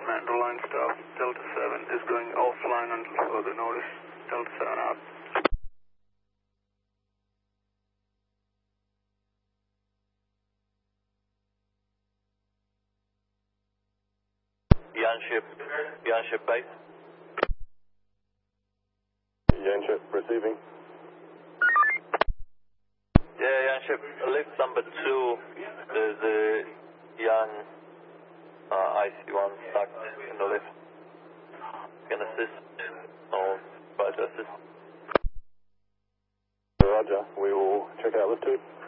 commander line staff, Delta 7 is going offline until further notice. Delta 7 out. Yanship base. Yanship receiving. Yeah, Yanship, lift number 2, there's a Yan IC-1 stuck in the lift. Can assist, or try to assist. Roger, we will check out lift 2.